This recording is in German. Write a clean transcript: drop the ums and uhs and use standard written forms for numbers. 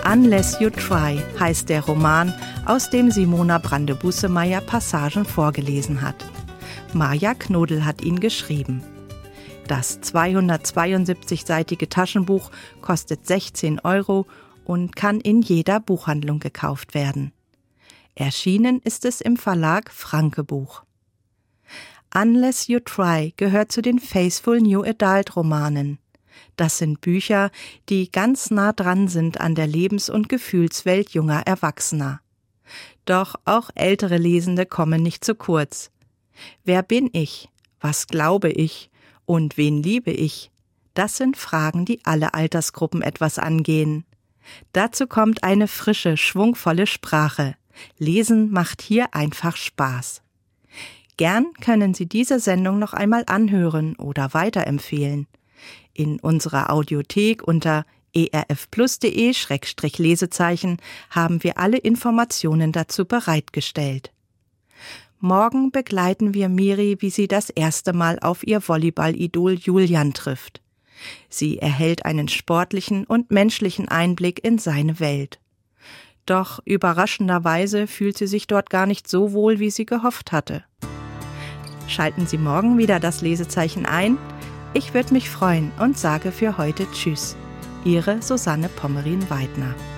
Unless You Try heißt der Roman, aus dem Simona Brande-Bussemeyer Passagen vorgelesen hat. Maja Knodel hat ihn geschrieben. Das 272-seitige Taschenbuch kostet 16 € und kann in jeder Buchhandlung gekauft werden. Erschienen ist es im Verlag Franke Buch. Unless You Try gehört zu den Faithful New Adult Romanen. Das sind Bücher, die ganz nah dran sind an der Lebens- und Gefühlswelt junger Erwachsener. Doch auch ältere Lesende kommen nicht zu kurz. Wer bin ich? Was glaube ich? Und wen liebe ich? Das sind Fragen, die alle Altersgruppen etwas angehen. Dazu kommt eine frische, schwungvolle Sprache. Lesen macht hier einfach Spaß. Gern können Sie diese Sendung noch einmal anhören oder weiterempfehlen. In unserer Audiothek unter erfplus.de/Lesezeichen haben wir alle Informationen dazu bereitgestellt. Morgen begleiten wir Miri, wie sie das erste Mal auf ihr Volleyball-Idol Julian trifft. Sie erhält einen sportlichen und menschlichen Einblick in seine Welt. Doch überraschenderweise fühlt sie sich dort gar nicht so wohl, wie sie gehofft hatte. Schalten Sie morgen wieder das Lesezeichen ein. Ich würde mich freuen und sage für heute Tschüss. Ihre Susanne Pommerin-Weidner.